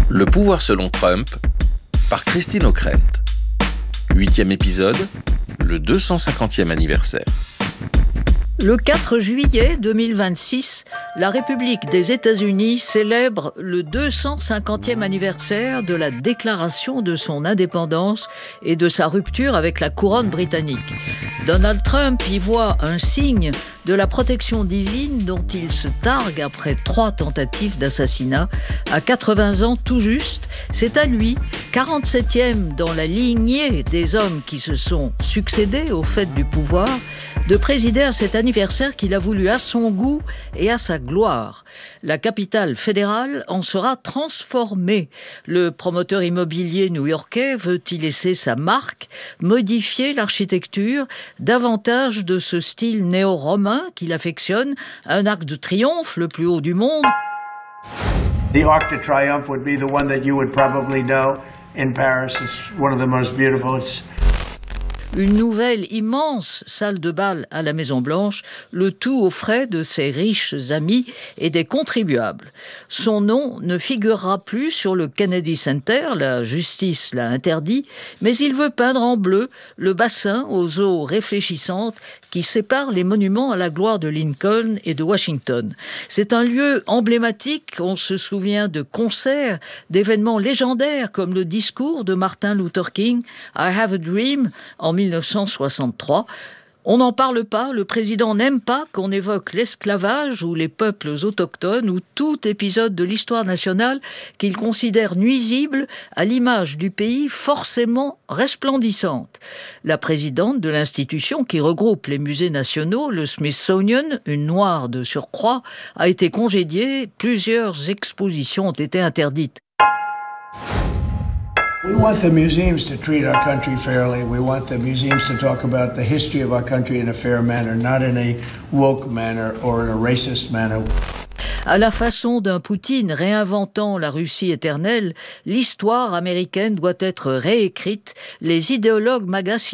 Le pouvoir selon Trump, par Christine Ockrent. 8e épisode, le 250e anniversaire. Le 4 juillet 2026, la République des États-Unis célèbre le 250e anniversaire de la déclaration de son indépendance et de sa rupture avec la couronne britannique. Donald Trump y voit un signe de la protection divine dont il se targue après 3 tentatives d'assassinat. À 80 ans tout juste, c'est à lui, 47e dans la lignée des hommes qui se sont succédés au fait du pouvoir, de présider à cet anniversaire qu'il a voulu à son goût et à sa gloire. La capitale fédérale en sera transformée. Le promoteur immobilier new-yorkais veut y laisser sa marque, modifier l'architecture, davantage de ce style néo-romain qu'il affectionne, un arc de triomphe le plus haut du monde. The Arc de Triomphe would be the one that you would probably know in Paris. It's one of the most beautiful. Une nouvelle immense salle de bal à la Maison-Blanche, le tout aux frais de ses riches amis et des contribuables. Son nom ne figurera plus sur le Kennedy Center, la justice l'a interdit, mais il veut peindre en bleu le bassin aux eaux réfléchissantes qui sépare les monuments à la gloire de Lincoln et de Washington. C'est un lieu emblématique, on se souvient de concerts, d'événements légendaires comme le discours de Martin Luther King, I Have a Dream, en 1963. On n'en parle pas, le président n'aime pas qu'on évoque l'esclavage ou les peuples autochtones ou tout épisode de l'histoire nationale qu'il considère nuisible à l'image du pays forcément resplendissante. La présidente de l'institution qui regroupe les musées nationaux, le Smithsonian, une noire de surcroît, a été congédiée, plusieurs expositions ont été interdites. We want the museums to treat our country fairly. We want the museums to talk about the history of our country in a fair manner, not in a woke manner or in a racist manner. À la façon d'un Poutine réinventant la Russie éternelle, l'histoire américaine doit être réécrite. Les idéologues MAGA